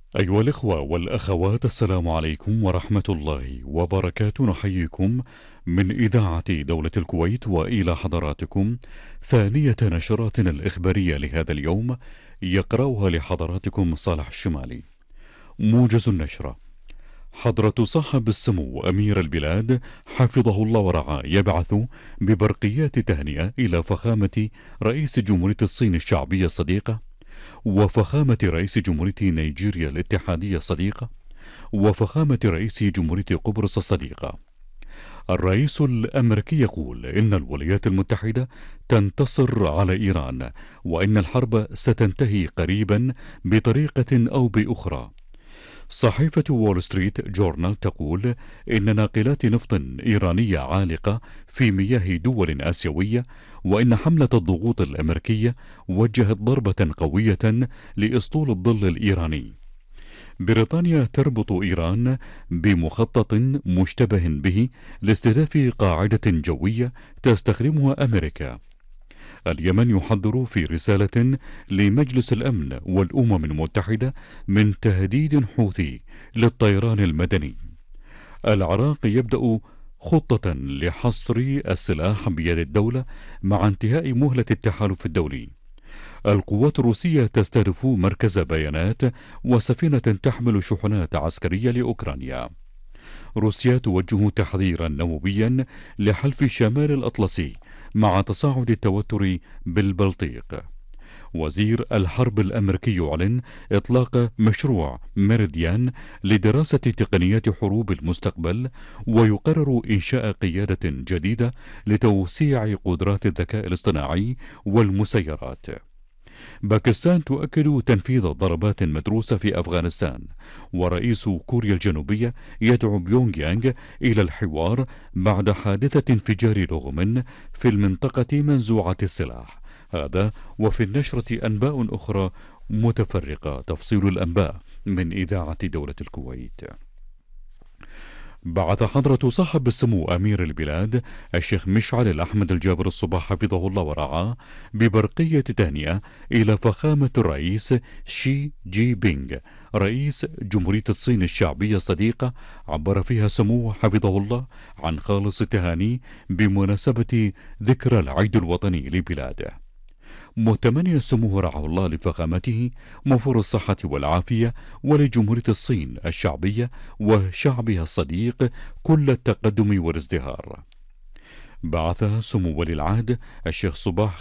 أيها الإخوة والأخوات، السلام عليكم ورحمة الله وبركاته. نحييكم من إذاعة دولة الكويت وإلى حضراتكم ثانية نشراتنا الإخبارية لهذا اليوم، يقرأها لحضراتكم صالح الشمالي. موجز النشرة: حضرة صاحب السمو أمير البلاد حفظه الله ورعاه يبعث ببرقيات تهنئة إلى فخامة رئيس جمهورية الصين الشعبية الصديقة، وفخامة رئيس جمهورية نيجيريا الاتحادية الصديقة، وفخامة رئيس جمهورية قبرص الصديقة. الرئيس الأمريكي يقول إن الولايات المتحدة تنتصر على إيران، وإن الحرب ستنتهي قريبا بطريقة أو بأخرى. صحيفة وول ستريت جورنال تقول إن ناقلات نفط إيرانية عالقة في مياه دول آسيوية، وإن حملة الضغوط الأمريكية وجهت ضربة قوية لأسطول الظل الإيراني. بريطانيا تربط إيران بمخطط مشتبه به لاستهداف قاعدة جوية تستخدمها أمريكا. اليمن يحذر في رسالة لمجلس الأمن والأمم المتحدة من تهديد حوثي للطيران المدني. العراق يبدأ خطة لحصر السلاح بيد الدولة مع انتهاء مهلة التحالف الدولي. القوات الروسية تستهدف مركز بيانات وسفينة تحمل شحنات عسكرية لأوكرانيا. روسيا توجه تحذيرا نوويا لحلف شمال الأطلسي مع تصاعد التوتر بالبلطيق. وزير الحرب الأمريكي يعلن إطلاق مشروع ميريديان لدراسة تقنيات حروب المستقبل، ويقرر إنشاء قيادة جديدة لتوسيع قدرات الذكاء الاصطناعي والمسيرات. باكستان تؤكد تنفيذ ضربات مدروسة في أفغانستان، ورئيس كوريا الجنوبية يدعو بيونغ يانغ إلى الحوار بعد حادثة انفجار لغم في المنطقة منزوعة السلاح. هذا وفي النشرة أنباء أخرى متفرقة. تفصيل الأنباء من إذاعة دولة الكويت. بعث حضرة صاحب السمو أمير البلاد الشيخ مشعل الأحمد الجابر الصباح حفظه الله ورعاه ببرقية تهنئة إلى فخامة الرئيس شي جي بينغ رئيس جمهورية الصين الشعبية الصديقة، عبر فيها سموه حفظه الله عن خالص التهاني بمناسبة ذكرى العيد الوطني لبلاده، متمنيا سموه رعاه الله لفخامته موفور الصحة والعافية، ولجمهورية الصين الشعبية وشعبها الصديق كل التقدم والازدهار. بعث سمو ولي العهد الشيخ صباح